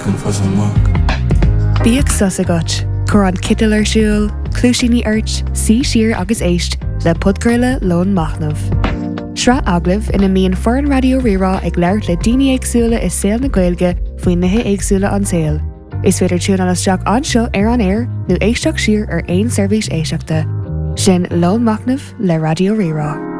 looking for some work. Bíag susagat, chur an citil ar siúil, clúisíní airt, sí siar agus éist le podcurla lón machnamh. Sra aglah ina míon foreign radio rirá ag leirt le daoine éagsúla is saol na Gaeilge faoin nithe éagsúla an saol. Is féidir tún an isteach anseo ar an air nó éisteach siar ar aon seirbhís éisteachta. Sin lón machnamh le radio rirá.